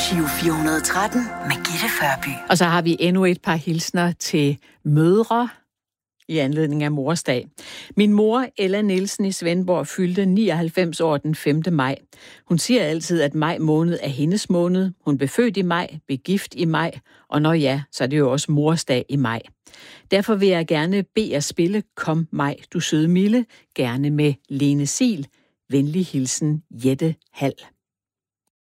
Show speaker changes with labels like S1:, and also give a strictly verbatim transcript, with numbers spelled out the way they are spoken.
S1: Giro fire hundrede og tretten med Gitte Førby.
S2: Og så har vi endnu et par hilsner til mødre i anledning af Mors Dag. Min mor, Ella Nielsen i Svendborg, fyldte nioghalvfems år den femte maj. Hun siger altid, at maj måned er hendes måned. Hun blev født i maj, blev gift i maj, og når ja, så er det jo også Mors Dag i maj. Derfor vil jeg gerne bede at spille Kom maj, du søde Mille, gerne med Lene Sil. Venlig hilsen, Jette Hall.